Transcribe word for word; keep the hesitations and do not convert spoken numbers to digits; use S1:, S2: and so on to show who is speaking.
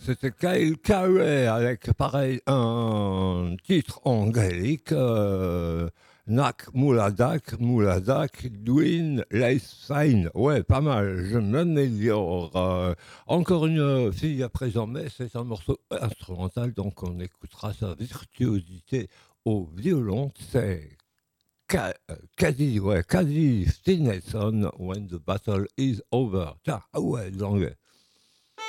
S1: c'était Kyle Carey avec, pareil, un titre angélique. Euh, Nak Mouladak, Mouladak, Dwin, Life Fine. Ouais, pas mal, je m'améliore. Euh, encore une fille à présent, mais c'est un morceau instrumental, donc on écoutera sa virtuosité au violon. C'est Ka- euh, Caddy, ouais, Caddy Stinson, When the Battle is Over. Tiens, ah ouais, l'anglais.